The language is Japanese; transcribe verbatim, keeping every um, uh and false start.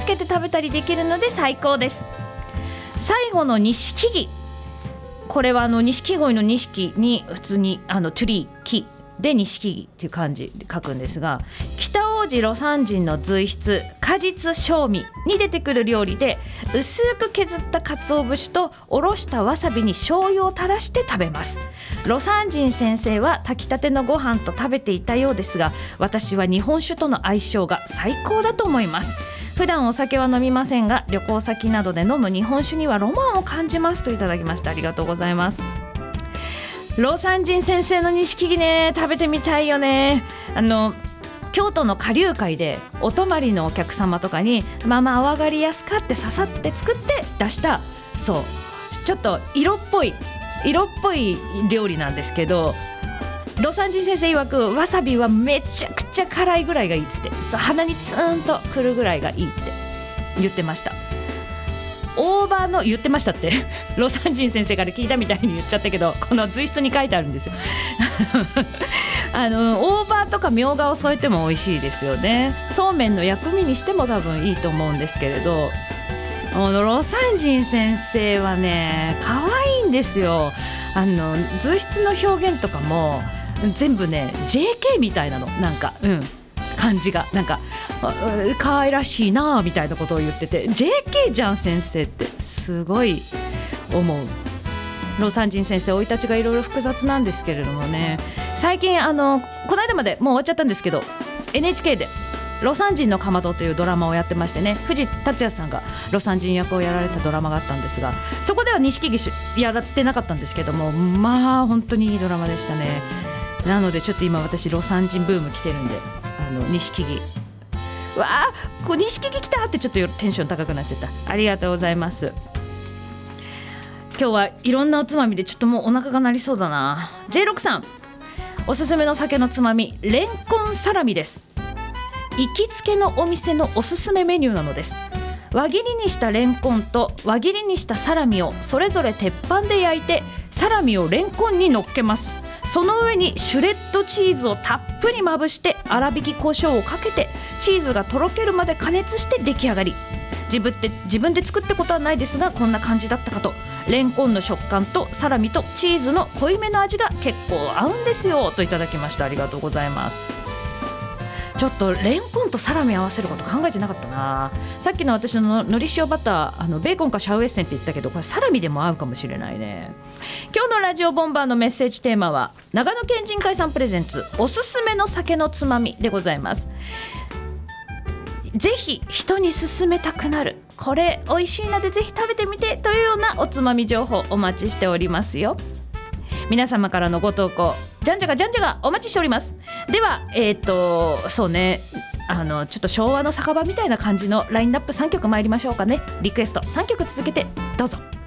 けて食べたりできるので最高です。最後の錦木、これはあの錦鯉の錦に普通にあのトゥリー木で錦木っていう漢字で書くんですが、北大路魯山人の随筆果実正味に出てくる料理で、薄く削った鰹節とおろしたわさびに醤油を垂らして食べます。魯山人先生は炊きたてのご飯と食べていたようですが、私は日本酒との相性が最高だと思います。普段お酒は飲みませんが、旅行先などで飲む日本酒にはロマンを感じますといただきました。ありがとうございます。魯山人先生の錦木ね、食べてみたいよね。あの京都の花柳会でお泊まりのお客様とかにまあまあお上がりやすかって刺さって作って出した、そうちょっと色っぽい色っぽい料理なんですけど、魯山人先生曰くわさびはめちゃくちゃ辛いぐらいがいいって言って、鼻にツーンとくるぐらいがいいって言ってました。大葉の言ってましたって魯山人先生から聞いたみたいに言っちゃったけど、この随筆に書いてあるんですよあの大葉とかみょうがを添えても美味しいですよね。そうめんの薬味にしても多分いいと思うんですけれど、魯山人先生はね可愛いんですよ。あの随筆の表現とかも全部ね ジェーケー みたいなの、なんかうん感じがなんか可愛らしいなみたいなことを言ってて、 ジェーケー じゃん先生ってすごい思う。魯山人先生生い立ちがいろいろ複雑なんですけれどもね、最近あのこの間までもう終わっちゃったんですけど エヌエイチケー で魯山人のかまどというドラマをやってましてね、藤達也さんが魯山人役をやられたドラマがあったんですが、そこでは錦木やってなかったんですけども、まあ本当にいいドラマでしたね。なのでちょっと今私魯山人ブーム来てるんで、あの錦木わあこう錦木来たってちょっとテンション高くなっちゃった。ありがとうございます。今日はいろんなおつまみでちょっともうお腹が鳴りそうだな。 ジェイロック さんおすすめの酒のつまみレンコンサラミです。行きつけのお店のおすすめメニューなのです。輪切りにしたレンコンと輪切りにしたサラミをそれぞれ鉄板で焼いて、サラミをレンコンに乗っけます。その上にシュレッドチーズをたっぷりまぶして粗挽き胡椒をかけてチーズがとろけるまで加熱して出来上がり。自分で自分で作ったことはないですがこんな感じだったかと。レンコンの食感とサラミとチーズの濃いめの味が結構合うんですよといただきました。ありがとうございます。ちょっとレンコンとサラミ合わせること考えてなかったな。さっきの私ののり塩バター、あのベーコンかシャウエッセンって言ったけど、これサラミでも合うかもしれないね。今日のラジオボンバーのメッセージテーマは長野県人会さんプレゼンツおすすめの酒のつまみでございます。ぜひ人に勧めたくなる、これ美味しいのでぜひ食べてみてというようなおつまみ情報お待ちしておりますよ。皆様からのご投稿じゃんじゃがじゃんじゃがお待ちしております。ではえっとそうね、あのちょっと昭和の酒場みたいな感じのラインナップさんきょく参りましょうかね。リクエストさんきょく続けてどうぞ。